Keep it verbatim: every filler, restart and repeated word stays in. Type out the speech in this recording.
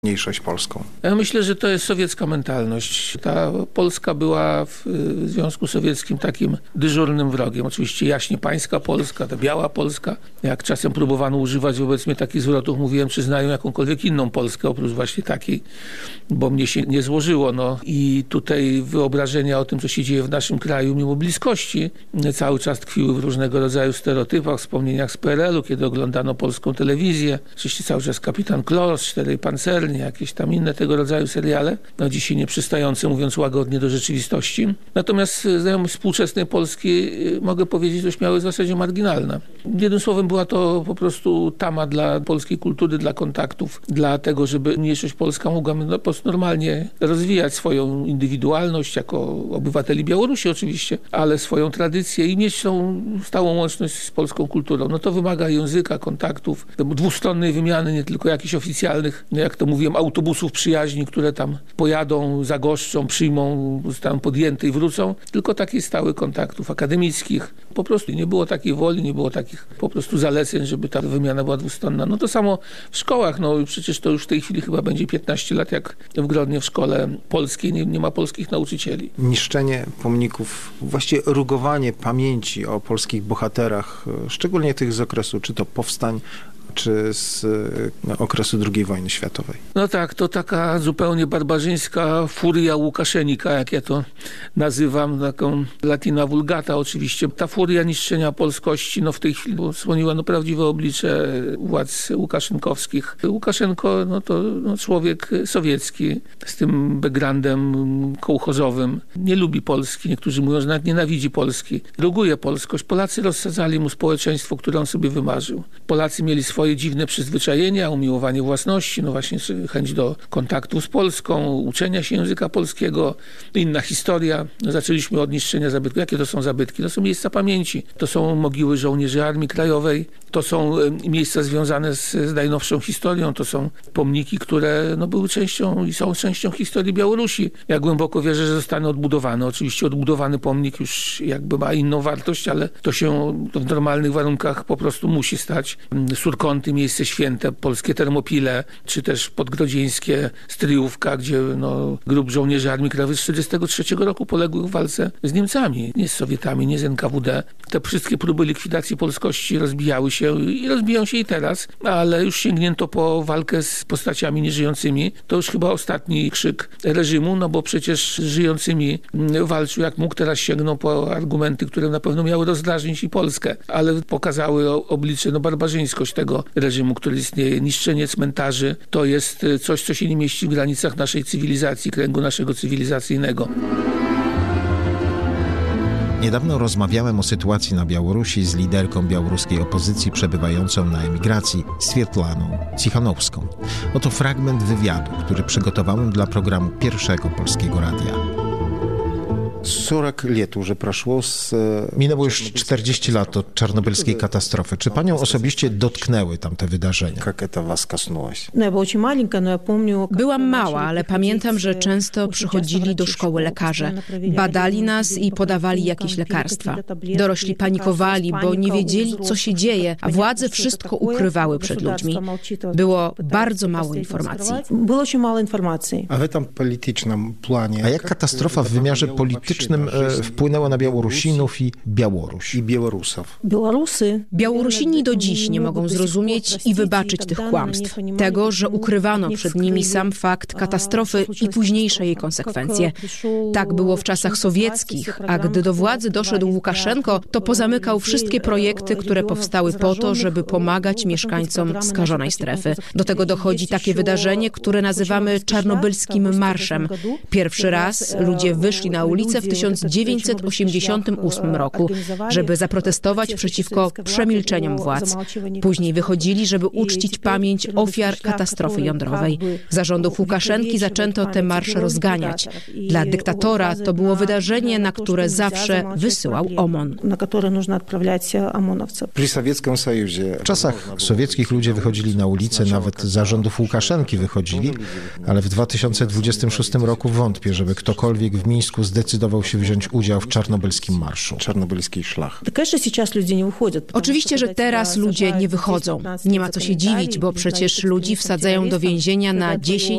mniejszość polską? Ja myślę, że to jest sowiecka mentalność. Ta Polska była w Związku Sowieckim takim dyżurnym wrogiem. Oczywiście jaśnie pańska Polska, ta biała Polska. Jak czasem próbowano używać wobec mnie takich zwrotów, mówiłem, czy znają jakąkolwiek inną Polskę, oprócz właśnie takiej, bo mnie się nie złożyło. No. I tutaj wyobrażenia o tym, co się dzieje w naszym kraju, mimo bliskości, cały czas tkwiły w różnego rodzaju stereotypach, wspomnieniach z P R L u, kiedy oglądano polską telewizję. Oczywiście cały czas Kapitan Klos, Cztery Pancernie, jakieś tam inne tego rodzaju seriale, no dzisiaj nieprzystające, mówiąc łagodnie, do rzeczywistości. Natomiast znajomość współczesnej Polski, mogę powiedzieć, dość miała w zasadzie marginalna. Jednym słowem była to po prostu tama dla polskiej kultury, dla kontaktów, dla tego, żeby mniejszość polska mogła no, po prostu normalnie rozwijać swoją indywidualność jako obywateli Białorusi oczywiście, ale swoją tradycję i mieć tą stałą łączność z polską kulturą. No to wymaga języka, kontaktów, dwustronnej wymiany, nie tylko jakichś oficjalnych, jak to mówiłem, autobusów przyjaźni, które tam pojadą, zagoszczą, przyjmą, zostaną podjęte i wrócą, tylko takich stałych kontaktów akademickich. Po prostu nie było takiej woli, nie było takich po prostu zaleceń, żeby ta wymiana była dwustronna. No to samo w szkołach, no przecież to już w tej chwili chyba będzie piętnaście lat, jak w Grodnie w szkole polskiej nie, nie ma polskich nauczycieli. Niszczenie pomników, właściwie rugowanie pamięci o polskich bohaterach, szczególnie tych z okresu, czy to powstań, czy z no, okresu drugiej wojny światowej. No tak, to taka zupełnie barbarzyńska furia Łukaszenika, jak ja to nazywam, taką latina vulgata oczywiście. Ta furia niszczenia polskości, no w tej chwili odsłoniła no, prawdziwe oblicze władz łukaszenkowskich. Łukaszenko, no to no, człowiek sowiecki z tym backgroundem kołchozowym. Nie lubi Polski, niektórzy mówią, że nawet nienawidzi Polski. Ruguje polskość. Polacy rozsadzali mu społeczeństwo, które on sobie wymarzył. Polacy mieli swoje swoje dziwne przyzwyczajenia, umiłowanie własności, no właśnie chęć do kontaktu z Polską, uczenia się języka polskiego, inna historia. No zaczęliśmy od niszczenia zabytków. Jakie to są zabytki? To są miejsca pamięci. To są mogiły żołnierzy Armii Krajowej. To są miejsca związane z, z najnowszą historią. To są pomniki, które no, były częścią i są częścią historii Białorusi. Ja głęboko wierzę, że zostaną odbudowane. Oczywiście odbudowany pomnik już jakby ma inną wartość, ale to się w normalnych warunkach po prostu musi stać. Surkąty, miejsce święte, polskie Termopile, czy też podgrodzieńskie Stryjówka, gdzie no, grup żołnierzy Armii Krajowej z tysiąc dziewięćset trzydziestego trzeciego roku poległy w walce z Niemcami, nie z Sowietami, nie z N K W D. Te wszystkie próby likwidacji polskości rozbijały się i rozbijają się i teraz, ale już sięgnięto po walkę z postaciami nieżyjącymi. To już chyba ostatni krzyk reżimu, no bo przecież żyjącymi walczył jak mógł, teraz sięgnął po argumenty, które na pewno miały rozdrażnić i Polskę, ale pokazały oblicze no, barbarzyńskość tego reżimu, który istnieje. Niszczenie cmentarzy to jest coś, co się nie mieści w granicach naszej cywilizacji, kręgu naszego cywilizacyjnego. Niedawno rozmawiałem o sytuacji na Białorusi z liderką białoruskiej opozycji przebywającą na emigracji, Swietlaną Cichanowską. Oto fragment wywiadu, który przygotowałem dla programu Pierwszego Polskiego Radia. czterdzieści lat już przeszło z... Minęło już czterdzieści lat od czarnobylskiej katastrofy. Czy panią osobiście dotknęły tamte wydarzenia? Jak to was kosnąłeś? Byłam mała, ale pamiętam, że często przychodzili do szkoły lekarze. Badali nas i podawali jakieś lekarstwa. Dorośli panikowali, bo nie wiedzieli, co się dzieje, a władze wszystko ukrywały przed ludźmi. Było bardzo mało informacji. Było się mało informacji. A w tym politycznym planie... A jak katastrofa w wymiarze politycznym wpłynęła na Białorusinów i Białoruś? I Białorusów. Białorusy. Białorusini do dziś nie mogą zrozumieć i wybaczyć tych kłamstw. Tego, że ukrywano przed nimi sam fakt katastrofy i późniejsze jej konsekwencje. Tak było w czasach sowieckich, a gdy do władzy doszedł Łukaszenko, to pozamykał wszystkie projekty, które powstały po to, żeby pomagać mieszkańcom skażonej strefy. Do tego dochodzi takie wydarzenie, które nazywamy czarnobylskim marszem. Pierwszy raz ludzie wyszli na ulicę w tysiąc dziewięćset osiemdziesiątym ósmym roku, żeby zaprotestować przeciwko przemilczeniom władz. Później wychodzili, żeby uczcić pamięć ofiar katastrofy jądrowej. Za rządów Łukaszenki zaczęto te marsze rozganiać. Dla dyktatora to było wydarzenie, na które zawsze wysyłał OMON. Na które нужно odprawiać omonowców. W czasach sowieckich ludzie wychodzili na ulicę, nawet za rządów Łukaszenki wychodzili, ale w dwa tysiące dwudziestym szóstym roku wątpię, żeby ktokolwiek w Mińsku zdecydował zdecydował się wziąć udział w czarnobylskim marszu? Czarnobylski szlach. Oczywiście, że teraz ludzie nie wychodzą. Nie ma co się dziwić, bo przecież ludzi wsadzają do więzienia na dziesięć